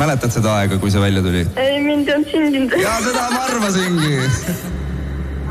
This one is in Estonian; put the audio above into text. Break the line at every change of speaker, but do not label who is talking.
Mäletad seda aega, kui see välja tuli?
Ei, mind ei olnud sündinud.
Ja seda ma arvasingi.